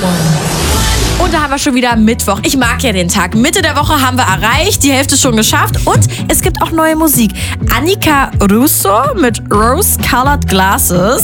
Und da haben wir schon wieder Mittwoch. Ich mag ja den Tag. Mitte der Woche haben wir erreicht, die Hälfte schon geschafft. Und es gibt auch neue Musik. Annika Russo mit Rose Colored Glasses.